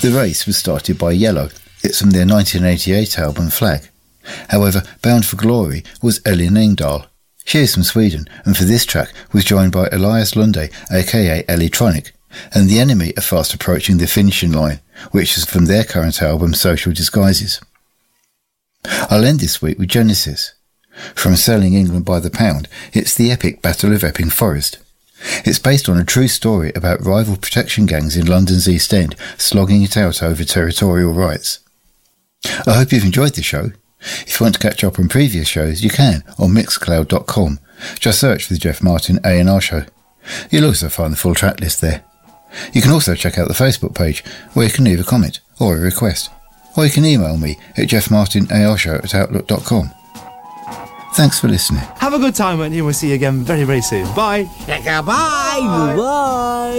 The race was started by Yellow. It's from their 1988 album Flag. However, Bound for Glory was Elin Engdahl. She is from Sweden, and for this track was joined by Elias Lunde, aka Electronic, and The Enemy are fast approaching the finishing line, which is from their current album Social Disguises. I'll end this week with Genesis. From Selling England by the Pound, it's the epic Battle of Epping Forest. It's based on a true story about rival protection gangs in London's East End slogging it out over territorial rights. I hope you've enjoyed the show. If you want to catch up on previous shows, you can on mixcloud.com. Just search for the Jeff Martin A&R Show. You'll also find the full track list there. You can also check out the Facebook page, where you can leave a comment or a request. Or you can email me at jeffmartinarshow@outlook.com. Thanks for listening. Have a good time, and we'll see you again very, very soon. Bye. Bye. Bye.